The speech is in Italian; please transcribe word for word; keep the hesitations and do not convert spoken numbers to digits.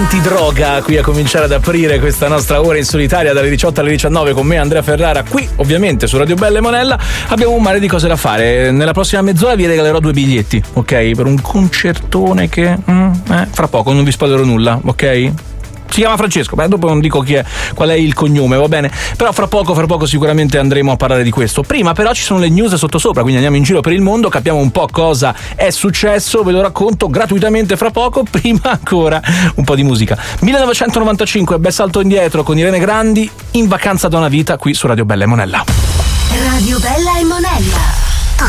antidroga qui a cominciare ad aprire questa nostra ora in solitaria dalle diciotto alle diciannove con me Andrea Ferrara, qui ovviamente su Radio Bella e Monella. Abbiamo un mare di cose da fare. Nella prossima mezz'ora vi regalerò due biglietti, ok? Per un concertone che mm, eh, fra poco non vi spoilerò nulla, ok? Si chiama Francesco, beh, dopo non dico chi è, qual è il cognome, va bene? Però fra poco, fra poco sicuramente andremo a parlare di questo. Prima però ci sono le news sottosopra, quindi andiamo in giro per il mondo, capiamo un po' cosa è successo, ve lo racconto gratuitamente fra poco. Prima ancora un po' di musica. millenovecentonovantacinque, bel salto indietro con Irene Grandi, In vacanza da una vita, qui su Radio Bella e Monella. Radio Bella e Monella.